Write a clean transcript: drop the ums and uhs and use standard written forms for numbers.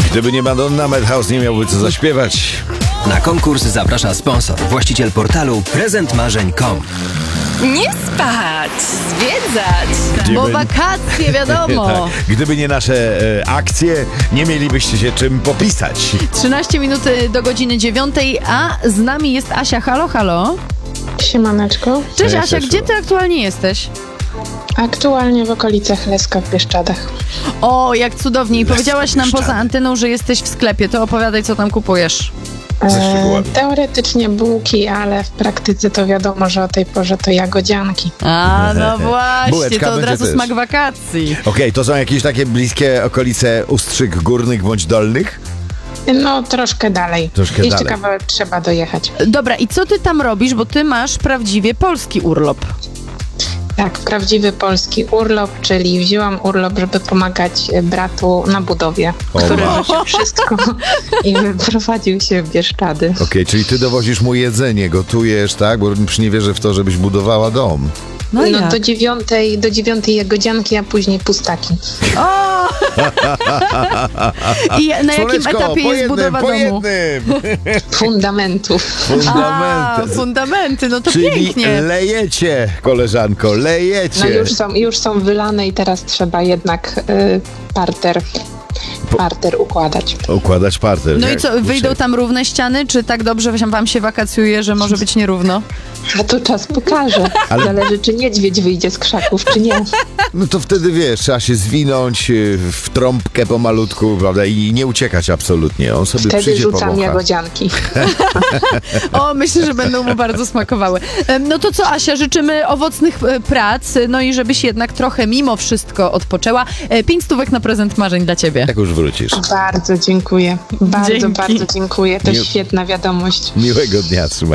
Gdyby nie Madonna, Madhouse nie miałby co zaśpiewać. Na konkurs zaprasza sponsor, właściciel portalu prezentmarzeń.com. Nie spać, zwiedzać. Bo wakacje, wiadomo. Tak. Gdyby nie nasze akcje, nie mielibyście się czym popisać. 13 minut do godziny 9, a z nami jest Asia. Halo, halo. Siemaneczko. Cześć Cześć, Asia, Asiu. gdzie ty aktualnie jesteś? Aktualnie w okolicach Leska w Bieszczadach. O, jak cudownie. I powiedziałaś nam Bieszczady. poza anteną, że jesteś w sklepie. To opowiadaj, co tam kupujesz. Ze szczegółami. Teoretycznie bułki, ale w praktyce to wiadomo, że o tej porze to jagodzianki. A, no właśnie, Bułeczka to od będzie razu też. smak wakacji. Okej, to są jakieś takie bliskie okolice Ustrzyk Górnych bądź Dolnych? No, troszkę dalej. Troszkę Jeszcze dalej. kawałek trzeba dojechać. Dobra, i co ty tam robisz? Bo ty masz prawdziwie polski urlop. Tak, prawdziwy polski urlop, czyli wzięłam urlop, żeby pomagać bratu na budowie, który rzucił wszystko i wyprowadził się w Bieszczady. Okej, czyli ty dowozisz mu jedzenie, gotujesz, tak? Bo już nie wierzę w to, żebyś budowała dom. No, No jak? do dziewiątej jagodzianki, a później pustaki. O! I na jakim Słoneczko, etapie po jest jednym, budowa po domu? jednym. Fundamentów. Fundamenty. Fundamenty, no to Czyli pięknie. lejecie, koleżanko, lejecie. No już są wylane i teraz trzeba jednak parter układać. Układać parter. No i jak co, wyjdą dzisiaj. tam równe ściany, czy tak dobrze wam się wakacjuje, że może być nierówno? A to czas pokaże. Ale- Zależy, czy niedźwiedź wyjdzie z krzaków, czy nie. No to wtedy wiesz, trzeba się zwinąć w trąbkę pomalutku, prawda? I nie uciekać absolutnie. On sobie Wtedy przyjdzie, rzucam powącha. jagodzianki. O, myślę, że będą mu bardzo smakowały. No to co, Asia, życzymy owocnych prac, no i żebyś jednak trochę mimo wszystko odpoczęła. 5 stówek na prezent marzeń dla ciebie. Jak już wrócisz. Bardzo dziękuję. Bardzo, Dzięki. bardzo dziękuję. To Mił- świetna wiadomość. Miłego dnia, trzymaj.